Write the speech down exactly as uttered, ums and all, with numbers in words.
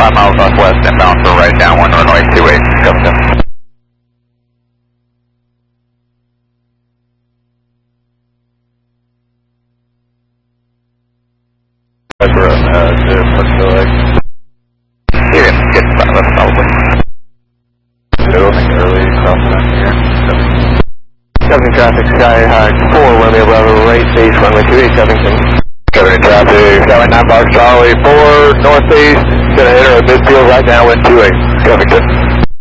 five miles northwest, inbound for right down one runway two eight, Covington. We're on uh, to Portugal Lake. You can get five left probably. Two, I think early crossing out here. Covington traffic, Sky High four, runway eleven, right base, runway two eight, Covington. Covington traffic, Skyway nine Box Charlie four, northeast, gonna enter a midfield right now in two eight, Covington.